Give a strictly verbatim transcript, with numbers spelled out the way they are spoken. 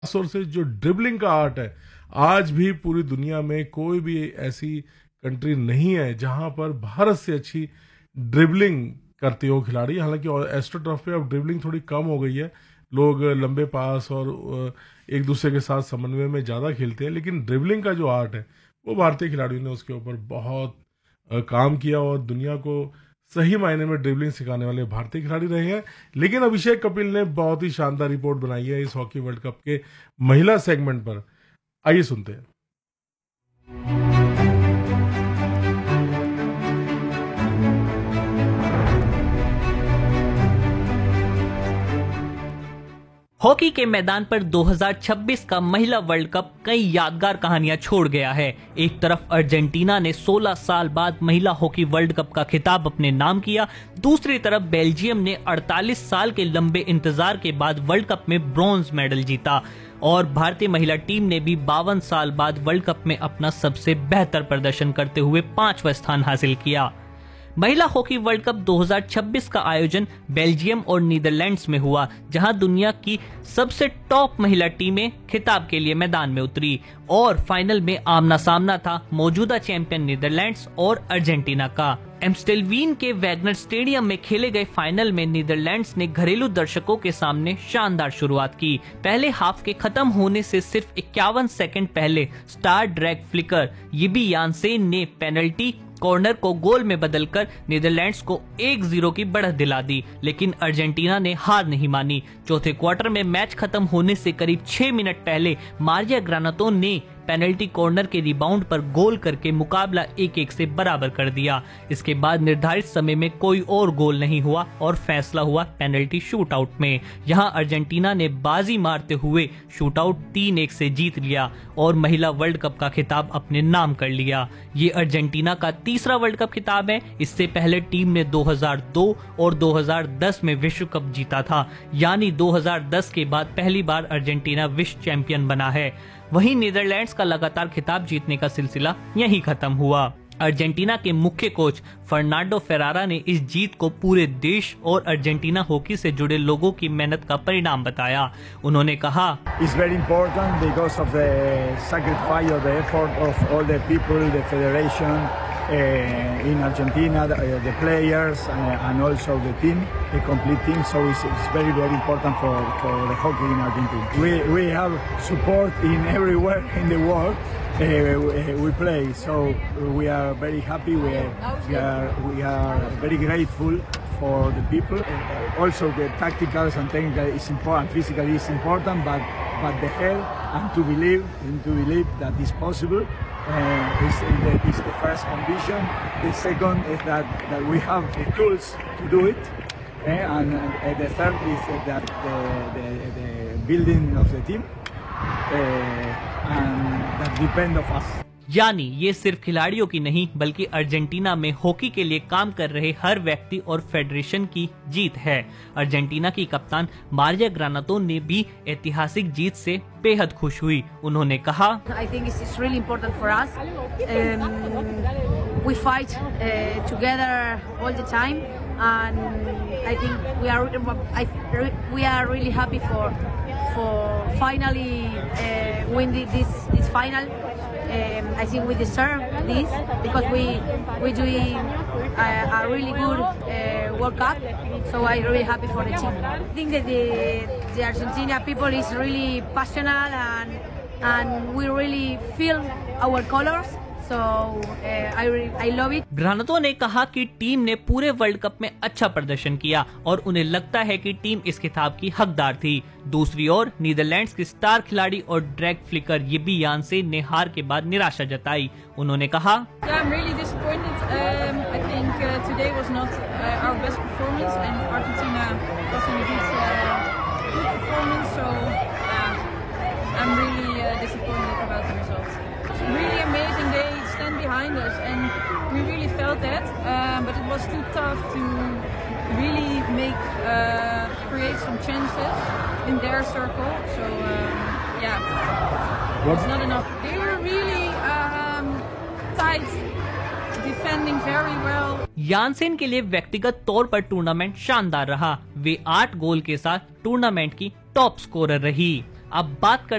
खासतौर से जो ड्रिबलिंग का आर्ट है, आज भी पूरी दुनिया में कोई भी ऐसी कंट्री नहीं है जहां पर भारत से अच्छी ड्रिबलिंग करते हो खिलाड़ी। हालांकि एस्ट्रोटर्फ पे अब ड्रिबलिंग थोड़ी कम हो गई है, लोग लंबे पास और अ, एक दूसरे के साथ समन्वय में ज़्यादा खेलते हैं, लेकिन ड्रिबलिंग का जो आर्ट है वो भारतीय खिलाड़ियों ने उसके ऊपर बहुत अ, काम किया और दुनिया को सही मायने में ड्रिबलिंग सिखाने वाले भारतीय खिलाड़ी रहे हैं। लेकिन अभिषेक कपिल ने बहुत ही शानदार रिपोर्ट बनाई है इस हॉकी वर्ल्ड कप के महिला सेगमेंट पर। आइए सुनते हैं। हॉकी के मैदान पर दो हज़ार छब्बीस का महिला वर्ल्ड कप कई यादगार कहानियां छोड़ गया है। एक तरफ अर्जेंटीना ने सोलह साल बाद महिला हॉकी वर्ल्ड कप का खिताब अपने नाम किया, दूसरी तरफ बेल्जियम ने अड़तालीस साल के लंबे इंतजार के बाद वर्ल्ड कप में ब्रॉन्ज मेडल जीता और भारतीय महिला टीम ने भी बावन साल बाद वर्ल्ड कप में अपना सबसे बेहतर प्रदर्शन करते हुए पांचवा स्थान हासिल किया। महिला हॉकी वर्ल्ड कप दो हज़ार छब्बीस का आयोजन बेल्जियम और नीदरलैंड्स में हुआ, जहां दुनिया की सबसे टॉप महिला टीमें खिताब के लिए मैदान में उतरी और फाइनल में आमना सामना था मौजूदा चैंपियन नीदरलैंड्स और अर्जेंटीना का। एम्स्टेलवीन के वैगनर स्टेडियम में खेले गए फाइनल में नीदरलैंड्स ने घरेलू दर्शकों के सामने शानदार शुरुआत की। पहले हाफ के खत्म होने से सिर्फ इक्यावन सेकंड पहले स्टार ड्रैग फ्लिकर यिबी यानसेन ने पेनल्टी कॉर्नर को गोल में बदलकर नीदरलैंड्स को एक जीरो की बढ़त दिला दी, लेकिन अर्जेंटीना ने हार नहीं मानी। चौथे क्वार्टर में मैच खत्म होने से करीब छह मिनट पहले मारिया ग्रानातो ने पेनल्टी कॉर्नर के रिबाउंड पर गोल करके मुकाबला एक एक से बराबर कर दिया। इसके बाद निर्धारित समय में कोई और गोल नहीं हुआ और फैसला हुआ पेनल्टी शूटआउट में। यहां अर्जेंटीना ने बाजी मारते हुए शूटआउट तीन एक से जीत लिया और महिला वर्ल्ड कप का खिताब अपने नाम कर लिया। ये अर्जेंटीना का तीसरा वर्ल्ड कप खिताब है। इससे पहले टीम ने दो हज़ार दो और दो हज़ार दस में विश्व कप जीता था, यानी दो हज़ार दस के बाद पहली बार अर्जेंटीना विश्व चैंपियन बना है। वहीं नीदरलैंड्स का लगातार खिताब जीतने का सिलसिला यहीं खत्म हुआ। अर्जेंटीना के मुख्य कोच फर्नांडो फेरारा ने इस जीत को पूरे देश और अर्जेंटीना हॉकी से जुड़े लोगों की मेहनत का परिणाम बताया। उन्होंने कहा, It's very important because of the sacrifice of the effort of all the people, the federation uh, in Argentina, the, uh, the players uh, and also the team, the complete team. So it's, it's very very important for, for the hockey in Argentina. We we have support in everywhere in the world. Uh, we, we play, so we are very happy. We are, we are we are very grateful for the people. Uh, also, the tacticals and technical is important. Physically is important, but but the head and to believe and to believe that it's possible uh, is, the, is the first condition. The second is that that we have the tools to do it, uh, and uh, the third is that the, the, the building of the team. Uh, and that depend of us. यानी ये सिर्फ खिलाड़ियों की नहीं बल्कि Argentina में hockey के लिए काम कर रहे हर व्यक्ति और फेडरेशन की जीत है। अर्जेंटीना की कप्तान मारिया ग्रानातो ने भी ऐतिहासिक जीत से बेहद खुश हुई। उन्होंने कहा, I think it's really important for us. Um, we fight uh, together all the time, and I think we are I, we are really happy for for finally uh, win this this final. Um, I think we deserve this because we we doing a, a really good uh, World Cup. So I'm really happy for the team. I think that the the Argentina people is really passionate and and we really feel our colors. So uh, I really, I love it. ग्रानातो ने कहा कि team ने पूरे world cup में अच्छा प्रदर्शन किया और उन्हें लगता है कि टीम इस खिताब की हकदार थी। दूसरी ओर नीदरलैंड्स की स्टार खिलाड़ी और ड्रैग फ्लिकर यिबी यानसेन ने हार के बाद निराशा जताई। उन्होंने कहा, Yeah, I'm really disappointed. Um, I think uh, today was not uh, our best performance, and Argentina was indeed uh, good performance. So yeah, I'm really uh, disappointed about the results. It's really amazing. They stand behind us, and we really felt that. Um, but it was too tough to really make uh, create some chances in their circle. So um, yeah, it's not enough. They were really um, tight. Defending very well. Jansen के लिए व्यक्तिगत तौर पर tournament शानदार रहा। वे आठ गोल के साथ टूर्नामेंट की टॉप स्कोरर रही। अब बात